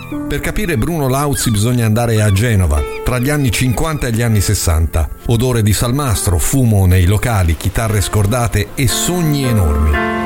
Per capire Bruno Lauzi bisogna andare a Genova, tra gli anni 50 e gli anni 60. Odore di salmastro, fumo nei locali, chitarre scordate e sogni enormi.